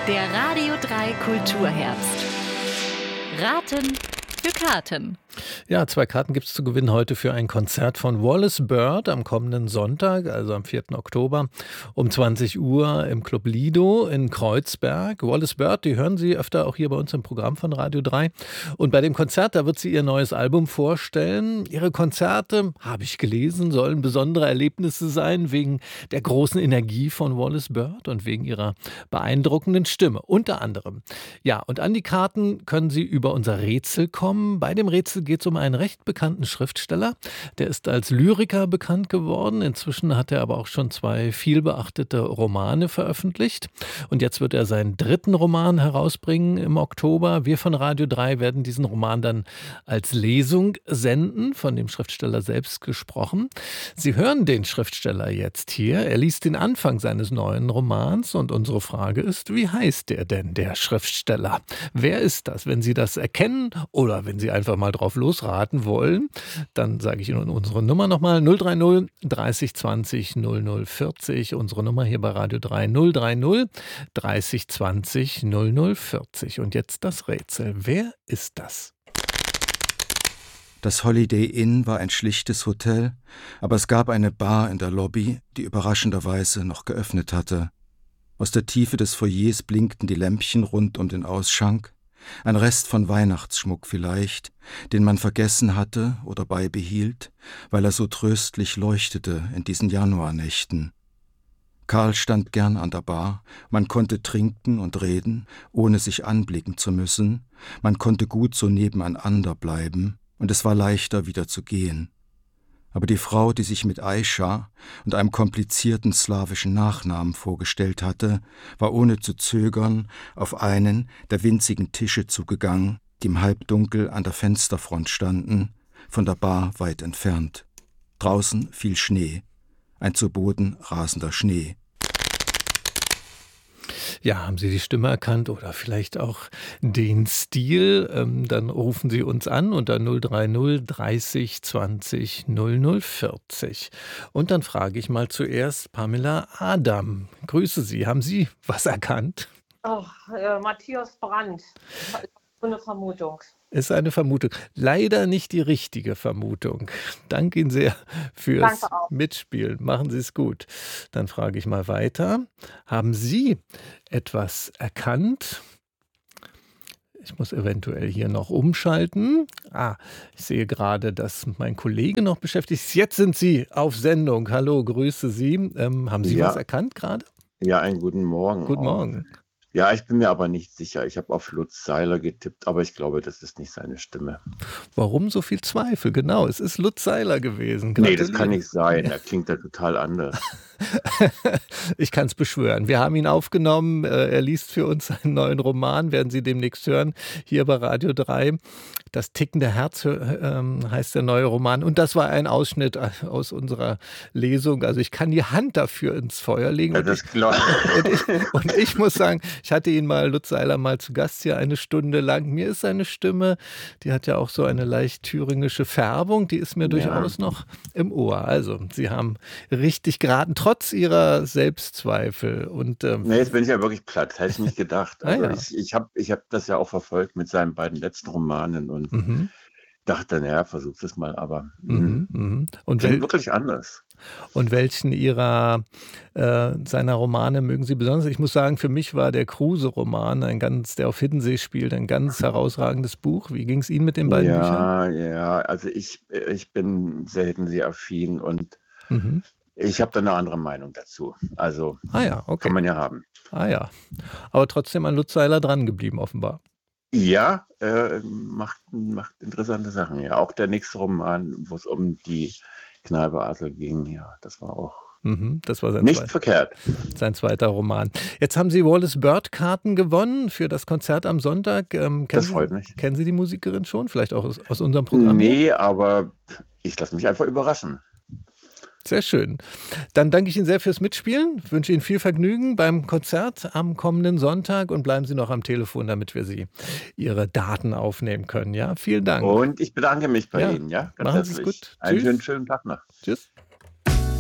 Der Radio 3 Kulturherbst. Raten für Karten. Ja, 2 Karten gibt es zu gewinnen heute für ein Konzert von Wallace Bird am kommenden Sonntag, also am 4. Oktober um 20 Uhr im Club Lido in Kreuzberg. Wallace Bird, die hören Sie öfter auch hier bei uns im Programm von Radio 3. Und bei dem Konzert, da wird sie ihr neues Album vorstellen. Ihre Konzerte, habe ich gelesen, sollen besondere Erlebnisse sein wegen der großen Energie von Wallace Bird und wegen ihrer beeindruckenden Stimme, unter anderem. Ja, und an die Karten können Sie über unser Rätsel kommen. Bei dem Rätsel geht es um einen recht bekannten Schriftsteller. Der ist als Lyriker bekannt geworden. Inzwischen hat er aber auch schon 2 vielbeachtete Romane veröffentlicht. Und jetzt wird er seinen 3. Roman herausbringen im Oktober. Wir von Radio 3 werden diesen Roman dann als Lesung senden, von dem Schriftsteller selbst gesprochen. Sie hören den Schriftsteller jetzt hier. Er liest den Anfang seines neuen Romans und unsere Frage ist, wie heißt der denn, der Schriftsteller? Wer ist das? Wenn Sie das erkennen oder wenn Sie einfach mal drauf losraten wollen, dann sage ich Ihnen unsere Nummer nochmal 030 30 20 00 40. Unsere Nummer hier bei Radio 3 030 30 20 00 40. Und jetzt das Rätsel. Wer ist das? Das Holiday Inn war ein schlichtes Hotel, aber es gab eine Bar in der Lobby, die überraschenderweise noch geöffnet hatte. Aus der Tiefe des Foyers blinkten die Lämpchen rund um den Ausschank. Ein Rest von Weihnachtsschmuck vielleicht, den man vergessen hatte oder beibehielt, weil er so tröstlich leuchtete in diesen Januarnächten. Karl stand gern an der Bar, man konnte trinken und reden, ohne sich anblicken zu müssen, man konnte gut so nebeneinander bleiben, und es war leichter wieder zu gehen. Aber die Frau, die sich mit Aisha und einem komplizierten slawischen Nachnamen vorgestellt hatte, war ohne zu zögern auf einen der winzigen Tische zugegangen, die im Halbdunkel an der Fensterfront standen, von der Bar weit entfernt. Draußen fiel Schnee, ein zu Boden rasender Schnee. Ja, haben Sie die Stimme erkannt oder vielleicht auch den Stil? Dann rufen Sie uns an unter 030 30 20 00 40. Und dann frage ich mal zuerst Pamela Adam. Grüße Sie. Haben Sie was erkannt? Matthias Brandt. Das ist so eine Vermutung. Ist eine Vermutung. Leider nicht die richtige Vermutung. Danke Ihnen sehr fürs Mitspielen. Machen Sie es gut. Dann frage ich mal weiter. Haben Sie etwas erkannt? Ich muss eventuell hier noch umschalten. Ich sehe gerade, dass mein Kollege noch beschäftigt ist. Jetzt sind Sie auf Sendung. Hallo, grüße Sie. Haben Sie was erkannt gerade? Ja, einen guten Morgen. Guten Morgen. Ja, ich bin mir aber nicht sicher. Ich habe auf Lutz Seiler getippt, aber ich glaube, das ist nicht seine Stimme. Warum so viel Zweifel? Genau, es ist Lutz Seiler gewesen. Nee, das kann nicht sein. Er klingt ja total anders. Ich kann es beschwören. Wir haben ihn aufgenommen. Er liest für uns einen neuen Roman, werden Sie demnächst hören, hier bei Radio 3. Das tickende Herz heißt der neue Roman. Und das war ein Ausschnitt aus unserer Lesung. Also ich kann die Hand dafür ins Feuer legen. Ja, das klar. Und ich muss sagen, ich hatte ihn Lutz Seiler mal zu Gast hier eine Stunde lang. Mir ist seine Stimme, die hat ja auch so eine leicht thüringische Färbung, die ist mir durchaus noch im Ohr. Also Sie haben richtig geraten, trotz Ihrer Selbstzweifel. Und, nee, jetzt bin ich ja wirklich platt, das hätte ich nicht gedacht. Also ich hab das ja auch verfolgt mit seinen beiden letzten Romanen und dachte, naja, versuch's es mal, aber Und klingt wirklich anders. Und welchen seiner Romane mögen Sie besonders? Ich muss sagen, für mich war der Kruse-Roman, der auf Hiddensee spielt, ein ganz herausragendes Buch. Wie ging es Ihnen mit den beiden Büchern? Ja, also ich bin sehr Hiddensee-affin und ich habe da eine andere Meinung dazu. Also okay. Kann man ja haben. Aber trotzdem an Lutz Seiler dran geblieben, offenbar. Ja, macht interessante Sachen. Ja, auch der nächste Roman, wo es um die Kneipe Adel ging, ja, das war auch das war nicht verkehrt. Sein zweiter Roman. Jetzt haben Sie Wallace Bird Karten gewonnen für das Konzert am Sonntag. Das freut mich. Kennen Sie die Musikerin schon? Vielleicht auch aus unserem Programm? Nee, aber ich lasse mich einfach überraschen. Sehr schön. Dann danke ich Ihnen sehr fürs Mitspielen. Ich wünsche Ihnen viel Vergnügen beim Konzert am kommenden Sonntag und bleiben Sie noch am Telefon, damit wir Ihre Daten aufnehmen können. Ja, vielen Dank. Und ich bedanke mich bei Ihnen. Ja, ganz machen Sie es gut. Einen schönen Tag noch. Tschüss.